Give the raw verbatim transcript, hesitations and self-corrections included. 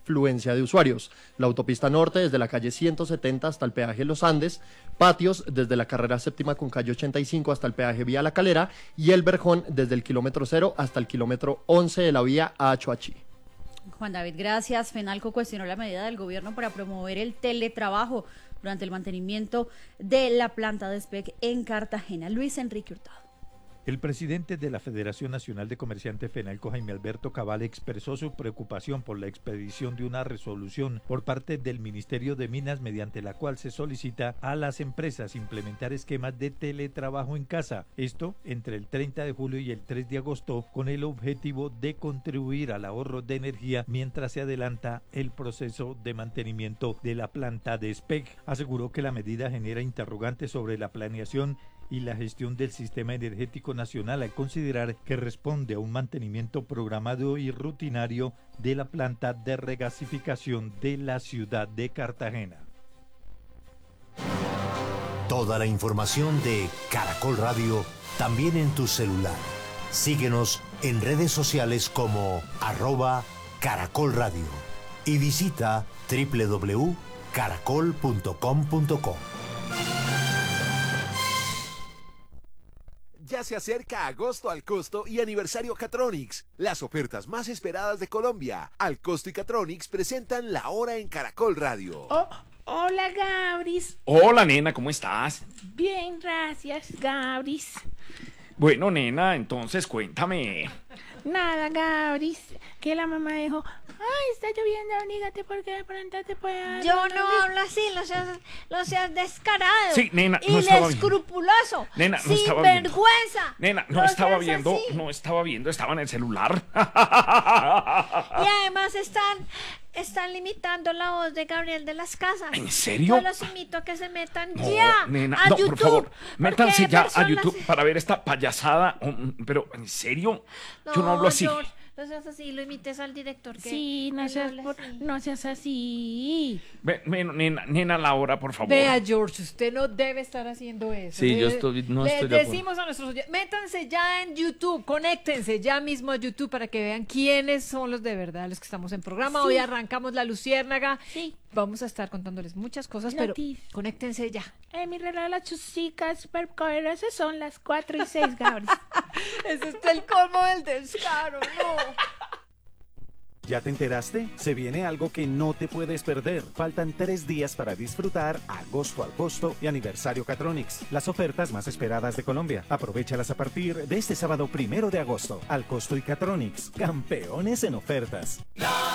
afluencia de usuarios. La autopista norte desde la calle ciento setenta hasta el peaje Los Andes, Patios desde la carrera séptima con calle ochenta y cinco hasta el peaje Vía La Calera y El Verjón desde el kilómetro cero hasta el kilómetro once de la vía a Achoachí. Juan David, gracias. FENALCO cuestionó la medida del gobierno para promover el teletrabajo durante el mantenimiento de la planta de S P E C en Cartagena. Luis Enrique Hurtado. El presidente de la Federación Nacional de Comerciantes FENALCO, Jaime Alberto Cabal, expresó su preocupación por la expedición de una resolución por parte del Ministerio de Minas mediante la cual se solicita a las empresas implementar esquemas de teletrabajo en casa, esto entre el treinta de julio y el tres de agosto, con el objetivo de contribuir al ahorro de energía mientras se adelanta el proceso de mantenimiento de la planta de S P E C. Aseguró que la medida genera interrogantes sobre la planeación y la gestión del sistema energético nacional al considerar que responde a un mantenimiento programado y rutinario de la planta de regasificación de la ciudad de Cartagena. Toda la información de Caracol Radio también en tu celular. Síguenos en redes sociales como arroba Caracol Radio y visita doble u doble u doble u punto caracol punto com punto co. Ya se acerca agosto al costo y aniversario Catronics, las ofertas más esperadas de Colombia. Al costo y Catronics presentan la hora en Caracol Radio. Oh, hola, Gabris. Hola, nena, ¿cómo estás? Bien, gracias, Gabris. Bueno, nena, entonces cuéntame. Nada, Gabris, que la mamá dijo, ay, está lloviendo, dígate porque de pronto te puede dar... Yo no hablo así, no seas, no seas descarado. Sí, nena, no estaba viendo. Inescrupuloso. Nena, no estaba viendo. Sinvergüenza. Nena, no, no estaba seas viendo, así. no estaba viendo, estaba en el celular. Y además están, están limitando la voz de Gabriel de las Casas. ¿En serio? Yo los invito a que se metan No, ya nena, a no, YouTube. por favor, métanse porque ya a personas- YouTube para ver esta payasada. Um, Pero, ¿en serio? Yo no hablo así. George, no seas así, lo imites al director. Que Sí, no él seas, habla por- así. no seas así. Ven, ven, nena, nena Laura, por favor. Vea, George, usted no debe estar haciendo eso. Sí, Le- yo estoy- no le estoy de acuerdo. decimos a nuestros oyentes, métanse ya en YouTube, conéctense ya mismo a YouTube para que vean quiénes son los de verdad, los que estamos en programa. Sí. Hoy arrancamos La Luciérnaga. Sí. Vamos a estar contándoles muchas cosas, Noticias. pero conéctense ya. Eh, mi reloj de las chusicas super poderosas son las cuatro y seis, Gabris. Ese es el colmo del descaro, no. ¿Ya te enteraste? Se viene algo que no te puedes perder. Faltan tres días para disfrutar agosto al costo y aniversario Catronics, las ofertas más esperadas de Colombia. Aprovéchalas a partir de este sábado primero de agosto. Al costo y Catronics, campeones en ofertas. La